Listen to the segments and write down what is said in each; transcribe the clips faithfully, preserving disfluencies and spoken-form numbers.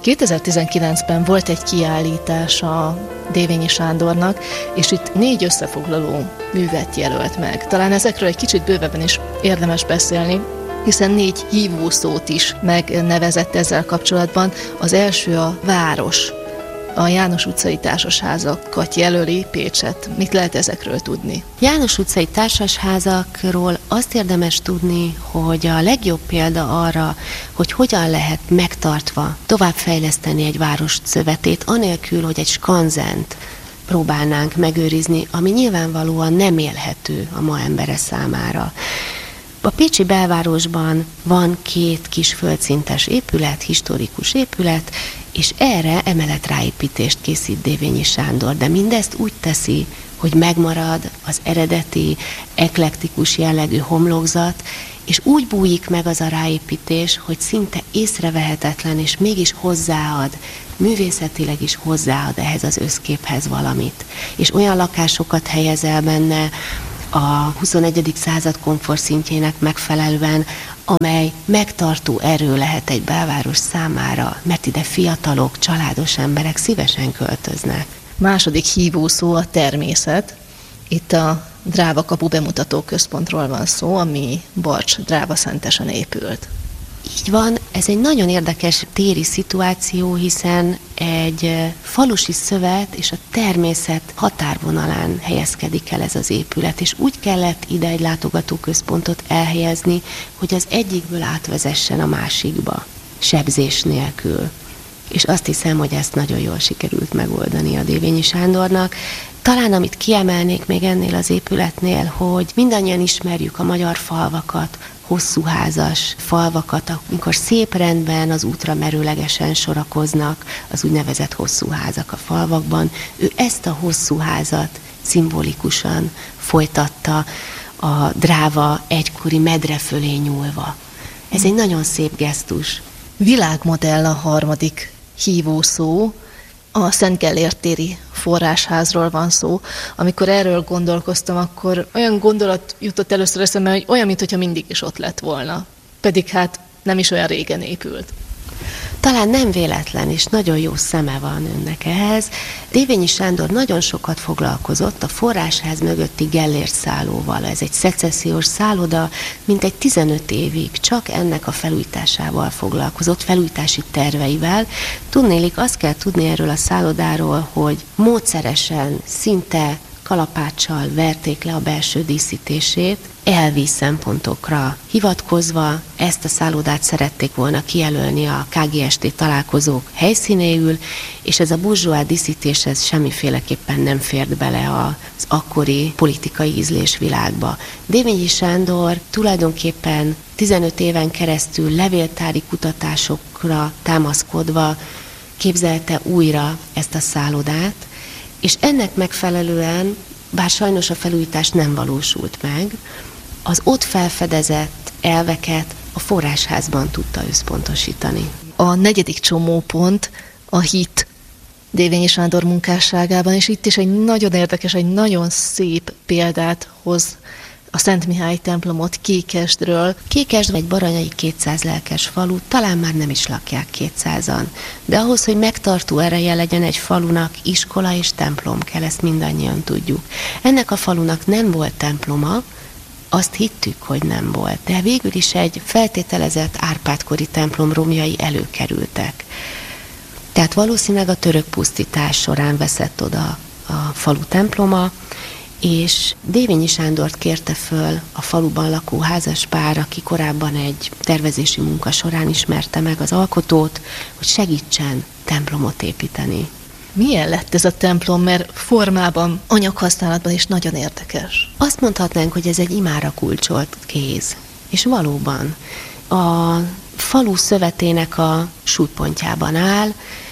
kétezer-tizenkilencben volt egy kiállítás a Dévényi Sándornak, és itt négy összefoglaló művet jelölt meg. Talán ezekről egy kicsit bővebben is érdemes beszélni, hiszen négy hívószót is megnevezett ezzel kapcsolatban. Az első a város, a János utcai társasházakat jelöli, Pécset. Mit lehet ezekről tudni? János utcai társasházakról azt érdemes tudni, hogy a legjobb példa arra, hogy hogyan lehet megtartva továbbfejleszteni egy város szövetét, anélkül, hogy egy skanzent próbálnánk megőrizni, ami nyilvánvalóan nem élhető a ma embere számára. A pécsi belvárosban van két kis földszintes épület, historikus épület, és erre emeletráépítést készít Dévényi Sándor, de mindezt úgy teszi, hogy megmarad az eredeti, eklektikus jellegű homlokzat, és úgy bújik meg az a ráépítés, hogy szinte észrevehetetlen, és mégis hozzáad, művészetileg is hozzáad ehhez az összképhez valamit. És olyan lakásokat helyez el benne, a huszonegyedik század komfortszintjének megfelelően, amely megtartó erő lehet egy belváros számára, mert ide fiatalok, családos emberek szívesen költöznek. Második hívószó a természet. Itt a Dráva kapu bemutató központról van szó, ami Barcs Drávaszentesen épült. Így van, ez egy nagyon érdekes téri szituáció, hiszen egy falusi szövet és a természet határvonalán helyezkedik el ez az épület, és úgy kellett ide egy látogatóközpontot elhelyezni, hogy az egyikből átvezessen a másikba, sebzés nélkül. És azt hiszem, hogy ezt nagyon jól sikerült megoldani a Dévényi Sándornak. Talán amit kiemelnék még ennél az épületnél, hogy mindannyian ismerjük a magyar falvakat, hosszúházas falvakat, amikor szép rendben az útra merőlegesen sorakoznak az úgynevezett hosszúházak a falvakban. Ő ezt a hosszúházat szimbolikusan folytatta a Dráva egykori medre fölé nyúlva. Ez egy nagyon szép gesztus. Világmodell a harmadik hívószó. A Szent Gellért téri forrásházról van szó. Amikor erről gondolkoztam, akkor olyan gondolat jutott először eszembe, hogy olyan, mintha mindig is ott lett volna. Pedig hát nem is olyan régen épült. Talán nem véletlen, és nagyon jó szeme van önnek ehhez. Dévényi Sándor nagyon sokat foglalkozott a forrásház mögötti Gellért szállóval. Ez egy szecessziós szálloda, mintegy tizenöt évig csak ennek a felújításával foglalkozott, felújítási terveivel. Tudnélik, azt kell tudni erről a szállodáról, hogy módszeresen, szinte kalapáccsal verték le a belső díszítését, elvi szempontokra hivatkozva ezt a szállodát szerették volna kijelölni a ká gé es té találkozók helyszínéül, és ez a burzsóá díszítés ez semmiféleképpen nem fért bele az akkori politikai ízlésvilágba. Dévényi Sándor tulajdonképpen tizenöt éven keresztül levéltári kutatásokra támaszkodva képzelte újra ezt a szállodát, és ennek megfelelően, bár sajnos a felújítás nem valósult meg, az ott felfedezett elveket a forrásházban tudta összpontosítani. A negyedik csomópont a hit Dévényi Sándor munkásságában, és itt is egy nagyon érdekes, egy nagyon szép példát hoz a Szent Mihály templomot Kékesdről. Kékesd egy baranyai kétszáz lelkes falu, talán már nem is lakják kétszázan. De ahhoz, hogy megtartó ereje legyen egy falunak, iskola és templom kell, ezt mindannyian tudjuk. Ennek a falunak nem volt temploma, azt hittük, hogy nem volt, de végül is egy feltételezett Árpád-kori templom romjai előkerültek. Tehát valószínűleg a török pusztítás során veszett oda a falu temploma, és Dévényi Sándort kérte föl a faluban lakó házaspár, aki korábban egy tervezési munka során ismerte meg az alkotót, hogy segítsen templomot építeni. Milyen lett ez a templom, mert formában, anyaghasználatban is nagyon érdekes? Azt mondhatnánk, hogy ez egy imára kulcsolt kéz. És valóban a falu szövetének a súlypontjában áll,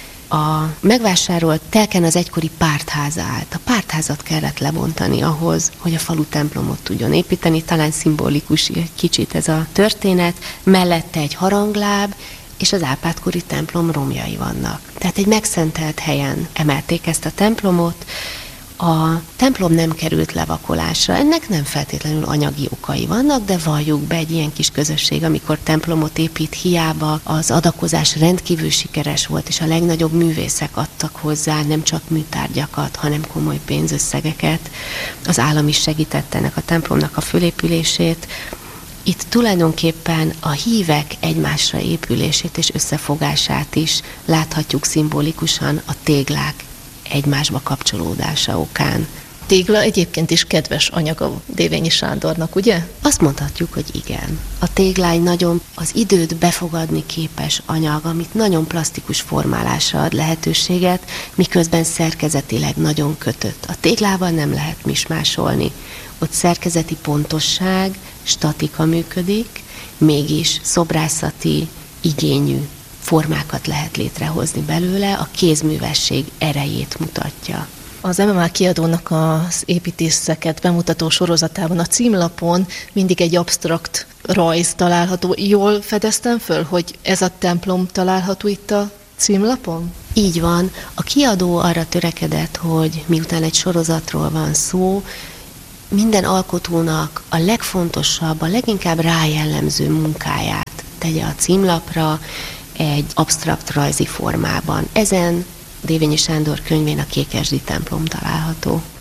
a megvásárolt telken az egykori pártháza állt. A pártházat kellett lebontani ahhoz, hogy a falu templomot tudjon építeni. Talán szimbolikus kicsit ez a történet. Mellette egy harangláb, és az Árpád-kori templom romjai vannak. Tehát egy megszentelt helyen emelték ezt a templomot. A templom nem került levakolásra, ennek nem feltétlenül anyagi okai vannak, de valljuk be, egy ilyen kis közösség, amikor templomot épít, hiába az adakozás rendkívül sikeres volt, és a legnagyobb művészek adtak hozzá nem csak műtárgyakat, hanem komoly pénzösszegeket. Az állam is segítette ennek a templomnak a fölépülését. Itt tulajdonképpen a hívek egymásra épülését és összefogását is láthatjuk szimbolikusan a téglák egymásba kapcsolódása okán. Tégla egyébként is kedves anyaga Dévényi Sándornak, ugye? Azt mondhatjuk, hogy igen. A tégla egy nagyon az időt befogadni képes anyag, amit nagyon plastikus formálásra ad lehetőséget, miközben szerkezetileg nagyon kötött. A téglával nem lehet mismásolni. Ott szerkezeti pontosság, statika működik, mégis szobrászati igényű formákat lehet létrehozni belőle, a kézművesség erejét mutatja. Az em em á kiadónak az építészeket bemutató sorozatában a címlapon mindig egy absztrakt rajz található. Jól fedeztem föl, hogy ez a templom található itt a címlapon? Így van. A kiadó arra törekedett, hogy miután egy sorozatról van szó, minden alkotónak a legfontosabb, a leginkább rájellemző munkáját tegye a címlapra egy absztrakt rajzi formában. Ezen Dévényi Sándor könyvén a Kékesdi templom található.